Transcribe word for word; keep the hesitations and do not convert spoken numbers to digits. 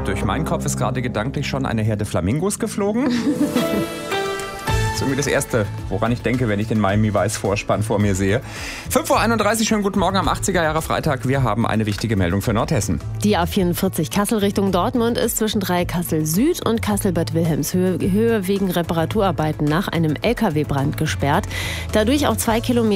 Durch meinen Kopf ist gerade gedanklich schon eine Herde Flamingos geflogen. Das ist irgendwie das Erste, woran ich denke, wenn ich den Miami Vice Vorspann vor mir sehe. fünf Uhr einunddreißig, schönen guten Morgen am achtziger Jahre Freitag. Wir haben eine wichtige Meldung für Nordhessen. Die A vierundvierzig Kassel Richtung Dortmund ist zwischen drei Kassel Süd und Kassel-Bad Wilhelmshöhe Höhe wegen Reparaturarbeiten nach einem L K W-Brand gesperrt. Dadurch auch zwei Kilometer